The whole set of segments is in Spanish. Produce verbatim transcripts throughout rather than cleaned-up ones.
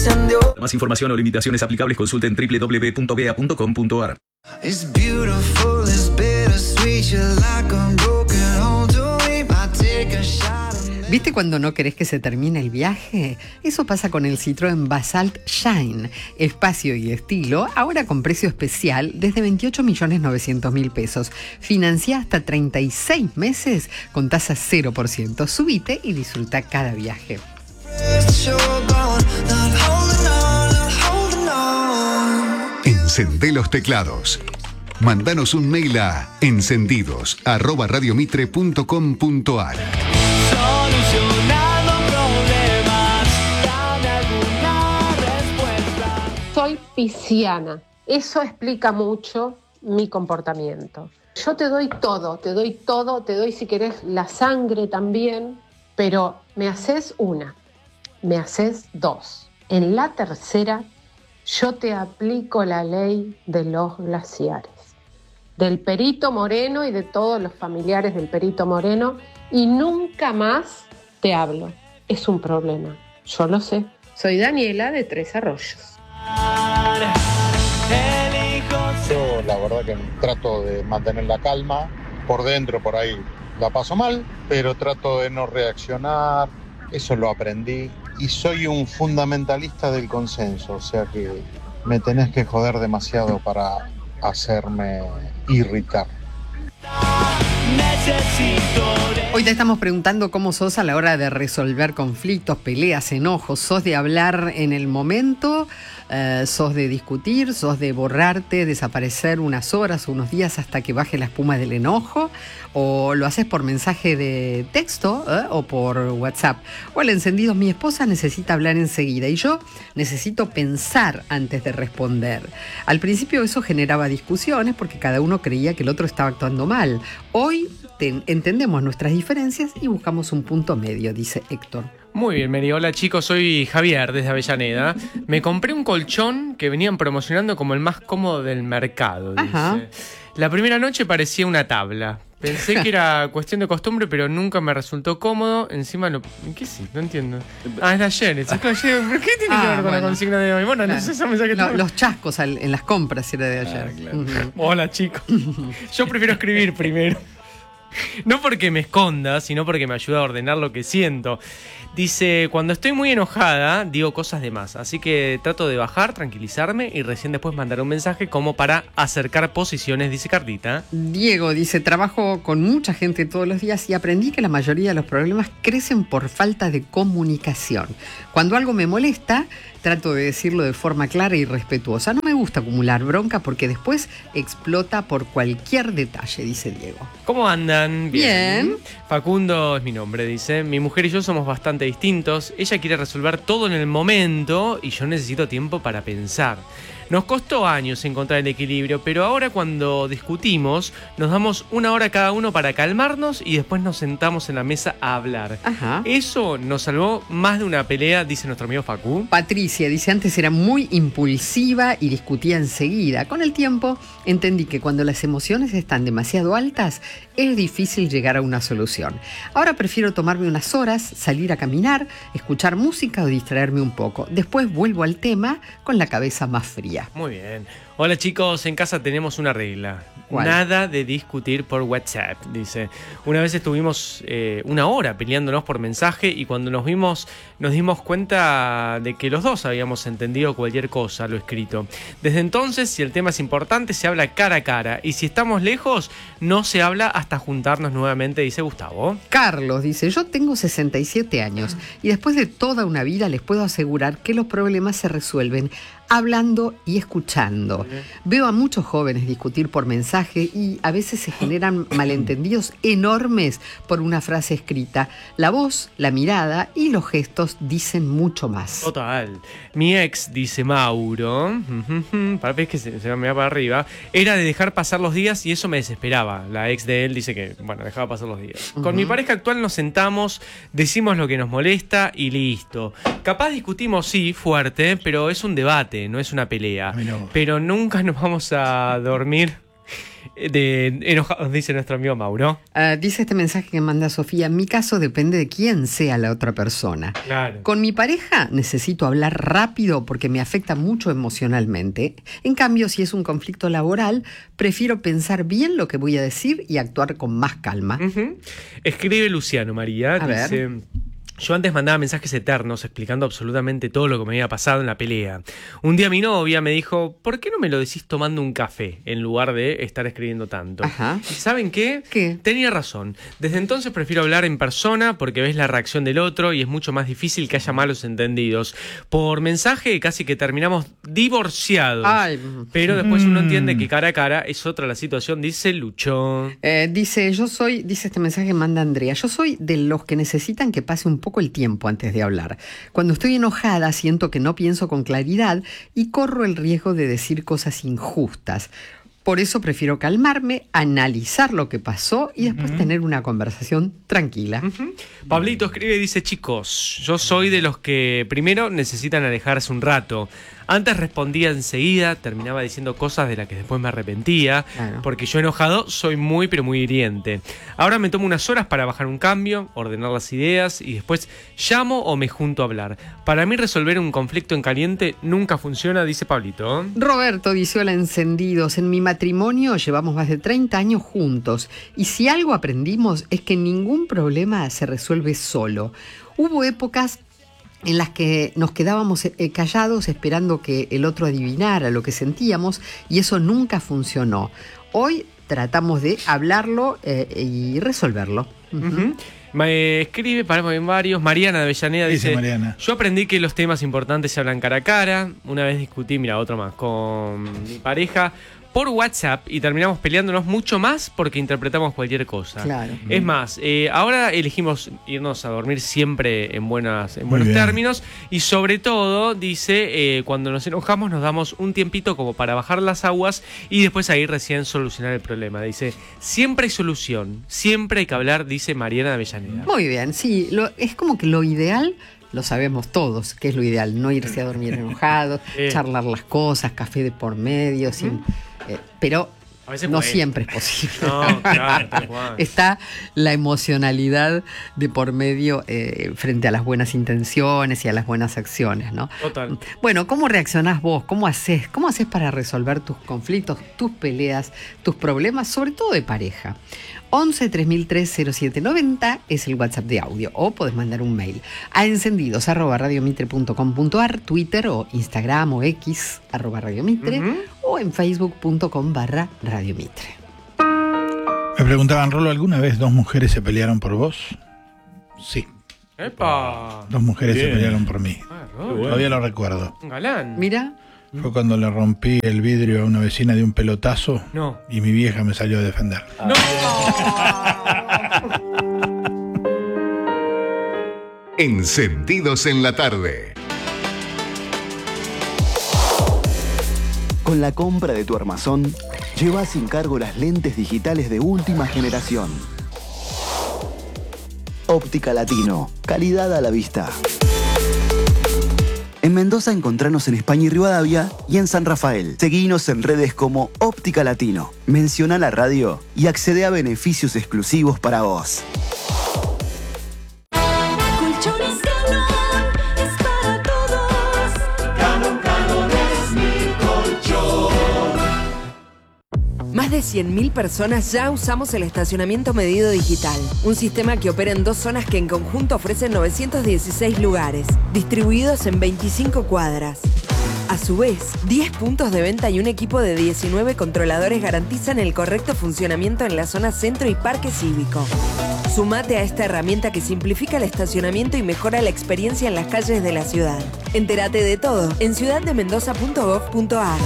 encendió. Para más información o limitaciones aplicables, consulten doble u doble u doble u punto bea punto com punto a r. It's beautiful, it's bittersweet, you're like a broken home to me. I take a shot of me. ¿Viste cuando no querés que se termine el viaje? Eso pasa con el Citroën Basalt Shine. Espacio y estilo, ahora con precio especial desde veintiocho millones novecientos mil pesos. Financia hasta treinta y seis meses con tasa cero por ciento. Subite y disfruta cada viaje. Encendé los teclados. Mándanos un mail a encendidos arroba radiomitre punto com punto a r. Solucionando problemas, dame alguna respuesta. Soy pisciana. Eso explica mucho mi comportamiento. Yo te doy todo, te doy todo, te doy si querés la sangre también, pero me haces una, me haces dos. En la tercera, yo te aplico la ley de los glaciares, del Perito Moreno y de todos los familiares del Perito Moreno, y nunca más te hablo. Es un problema, yo lo sé. Soy Daniela de Tres Arroyos. Yo la verdad que trato de mantener la calma. Por dentro por ahí la paso mal, pero trato de no reaccionar. Eso lo aprendí. Y soy un fundamentalista del consenso, o sea que me tenés que joder demasiado para hacerme irritar. Hoy te estamos preguntando cómo sos a la hora de resolver conflictos, peleas, enojos. ¿Sos de hablar en el momento? Eh, ¿Sos de discutir? ¿Sos de borrarte, desaparecer unas horas o unos días hasta que baje la espuma del enojo? ¿O lo haces por mensaje de texto eh? o por WhatsApp? O el encendido, mi esposa necesita hablar enseguida y yo necesito pensar antes de responder. Al principio eso generaba discusiones porque cada uno creía que el otro estaba actuando mal. Hoy te, entendemos nuestras diferencias y buscamos un punto medio, dice Héctor. Muy bien, Mary. Hola chicos, soy Javier desde Avellaneda. Me compré un colchón que venían promocionando como el más cómodo del mercado, dice. Ajá. La primera noche parecía una tabla. Pensé que era cuestión de costumbre, pero nunca me resultó cómodo. Encima lo... ¿Qué sí? No entiendo. Ah, es de ayer. Es de ayer. ¿Por qué tiene Ah, que ver con bueno. la consigna de hoy? Bueno, Claro. no sé, ese mensaje No, tuvo. los chascos al, en las compras era de ayer. Ah, claro. Uh-huh. Hola chicos. Yo prefiero escribir primero. No porque me esconda, sino porque me ayuda a ordenar lo que siento. Dice, cuando estoy muy enojada, digo cosas de más. Así que trato de bajar, tranquilizarme y recién después mandar un mensaje como para acercar posiciones, dice Carlita. Diego dice, trabajo con mucha gente todos los días y aprendí que la mayoría de los problemas crecen por falta de comunicación. Cuando algo me molesta, trato de decirlo de forma clara y respetuosa. No me gusta acumular bronca porque después explota por cualquier detalle, dice Diego. ¿Cómo andan? Bien. Facundo es mi nombre, dice. Mi mujer y yo somos bastante distintos. Ella quiere resolver todo en el momento y yo necesito tiempo para pensar. Nos costó años encontrar el equilibrio, pero ahora cuando discutimos nos damos una hora cada uno para calmarnos y después nos sentamos en la mesa a hablar. Ajá. Eso nos salvó más de una pelea, dice nuestro amigo Facu. Patricia dice, antes era muy impulsiva y discutía enseguida. Con el tiempo entendí que cuando las emociones están demasiado altas es difícil llegar a una solución. Ahora prefiero tomarme unas horas, salir a caminar, escuchar música o distraerme un poco. Después vuelvo al tema con la cabeza más fría. Muy bien. Hola chicos, en casa tenemos una regla. ¿Cuál? Nada de discutir por WhatsApp, dice. Una vez estuvimos eh, una hora peleándonos por mensaje y cuando nos vimos nos dimos cuenta de que los dos habíamos entendido cualquier cosa, lo escrito. Desde entonces, si el tema es importante, se habla cara a cara y si estamos lejos, no se habla hasta juntarnos nuevamente, dice Gustavo. Carlos dice, yo tengo sesenta y siete años y después de toda una vida les puedo asegurar que los problemas se resuelven hablando y escuchando. Veo a muchos jóvenes discutir por mensaje y a veces se generan malentendidos enormes por una frase escrita. La voz, la mirada y los gestos dicen mucho más. Total. Mi ex, dice Mauro, para ver que se, se me va para arriba, era de dejar pasar los días y eso me desesperaba. La ex de él dice que, bueno, dejaba pasar los días. Uh-huh. Con mi pareja actual nos sentamos, decimos lo que nos molesta y listo. Capaz discutimos, sí, fuerte, pero es un debate, no es una pelea. No. Pero nunca nos vamos a dormir de enojados, dice nuestro amigo Mauro. Uh, dice este mensaje que manda Sofía: en mi caso depende de quién sea la otra persona. Claro. Con mi pareja necesito hablar rápido porque me afecta mucho emocionalmente. En cambio, si es un conflicto laboral, prefiero pensar bien lo que voy a decir y actuar con más calma. Uh-huh. Escribe Luciano María, A dice... ver. Yo antes mandaba mensajes eternos explicando absolutamente todo lo que me había pasado en la pelea. Un día mi novia me dijo, ¿por qué no me lo decís tomando un café en lugar de estar escribiendo tanto? Ajá. ¿Y saben qué? ¿Qué? Tenía razón. Desde entonces prefiero hablar en persona porque ves la reacción del otro y es mucho más difícil que haya malos entendidos. Por mensaje casi que terminamos divorciados. Ay. Pero después uno entiende que cara a cara es otra la situación, dice Lucho. Eh, dice, yo soy, dice este mensaje que manda Andrea, yo soy de los que necesitan que pase un poco el tiempo antes de hablar. Cuando estoy enojada siento que no pienso con claridad y corro el riesgo de decir cosas injustas. Por eso prefiero calmarme, analizar lo que pasó y después uh-huh. tener una conversación tranquila. Uh-huh. Pablito escribe y dice, chicos, yo soy de los que primero necesitan alejarse un rato. Antes respondía enseguida, terminaba diciendo cosas de las que después me arrepentía, claro. porque yo enojado soy muy pero muy hiriente. Ahora me tomo unas horas para bajar un cambio, ordenar las ideas y después llamo o me junto a hablar. Para mí resolver un conflicto en caliente nunca funciona, dice Pablito. Roberto dice, hola encendidos, en mi matrimonio llevamos más de treinta años juntos y si algo aprendimos es que ningún problema se resuelve solo. Hubo épocas en las que nos quedábamos eh, callados esperando que el otro adivinara lo que sentíamos y eso nunca funcionó. Hoy tratamos de hablarlo eh, y resolverlo. Uh-huh. Uh-huh. Me escribe, paramos en varios. Mariana de Avellaneda dice, dice Mariana. Yo aprendí que los temas importantes se hablan cara a cara. Una vez discutí, mira, otro más, con mi pareja por WhatsApp y terminamos peleándonos mucho más porque interpretamos cualquier cosa. Claro. Es más, eh, ahora elegimos irnos a dormir siempre en, buenas, en buenos términos y sobre todo, dice, eh, cuando nos enojamos nos damos un tiempito como para bajar las aguas y después ahí recién solucionar el problema. Dice, siempre hay solución, siempre hay que hablar, dice Mariana de Avellaneda. Muy bien, sí, lo, es como que lo ideal... Lo sabemos todos, que es lo ideal, no irse a dormir enojados, eh. charlar las cosas, café de por medio, sin, eh, pero no puede. Siempre es posible. No, claro, tal cual. Está la emocionalidad de por medio eh, frente a las buenas intenciones y a las buenas acciones, ¿no? Total. Bueno, ¿cómo reaccionás vos? ¿Cómo haces? ¿Cómo haces para resolver tus conflictos, tus peleas, tus problemas, sobre todo de pareja? once tres mil tres cero siete noventa es el WhatsApp de audio o podés mandar un mail a encendidos arroba radiomitre punto com punto ar, Twitter o Instagram o X arroba radiomitre uh-huh. o en facebook.com barra radiomitre. Me preguntaban, Rolo, ¿alguna vez dos mujeres se pelearon por vos? Sí. ¡Epa! Dos mujeres Bien. se pelearon por mí. Ah, Todavía lo recuerdo. Un galán. Mira. Fue cuando le rompí el vidrio a una vecina de un pelotazo no. y mi vieja me salió a defender. ¡No! Encendidos en la tarde. Con la compra de tu armazón, lleva sin cargo las lentes digitales de última generación. Óptica Latino, calidad a la vista. En Mendoza encontranos en España y Rivadavia y en San Rafael. Seguinos en redes como Óptica Latino. Menciona la radio y accede a beneficios exclusivos para vos. Colchones Canon es para todos. Canon, Canon es mi colchón. Más de cien mil personas ya usamos el estacionamiento medido digital, un sistema que opera en dos zonas que en conjunto ofrecen novecientos dieciséis lugares, distribuidos en veinticinco cuadras. A su vez, diez puntos de venta y un equipo de diecinueve controladores garantizan el correcto funcionamiento en la zona centro y parque cívico. Sumate a esta herramienta que simplifica el estacionamiento y mejora la experiencia en las calles de la ciudad. Entérate de todo en ciudad de mendoza punto gov punto ar.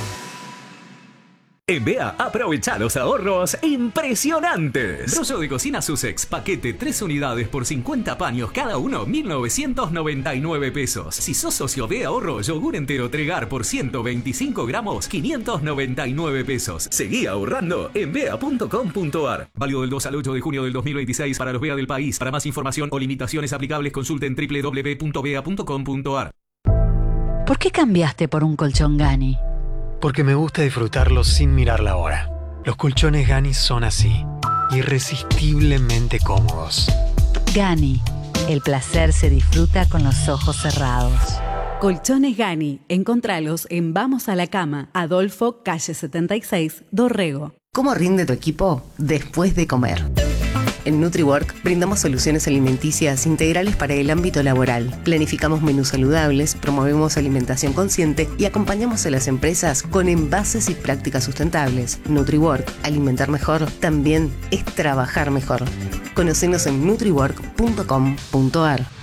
En Bea, aprovecha los ahorros impresionantes. Rollo de cocina Sussex, paquete tres unidades por cincuenta paños cada uno, mil novecientos noventa y nueve pesos. Si sos socio Bea Ahorro, yogur entero Tregar por ciento veinticinco gramos, quinientos noventa y nueve pesos. Seguí ahorrando en bea punto com punto ar. Válido del dos al ocho de junio del dos mil veintiséis para los Bea del país. Para más información o limitaciones aplicables, consulten doble u doble u doble u punto bea punto com punto ar. ¿Por qué cambiaste por un colchón Gani? Porque me gusta disfrutarlo sin mirar la hora. Los colchones Gani son así, irresistiblemente cómodos. Gani, el placer se disfruta con los ojos cerrados. Colchones Gani, encontralos en Vamos a la Cama, Adolfo, calle setenta y seis, Dorrego. ¿Cómo rinde tu equipo después de comer? En NutriWork brindamos soluciones alimenticias integrales para el ámbito laboral. Planificamos menús saludables, promovemos alimentación consciente y acompañamos a las empresas con envases y prácticas sustentables. NutriWork, alimentar mejor, también es trabajar mejor. Conocenos en nutriwork punto com punto ar.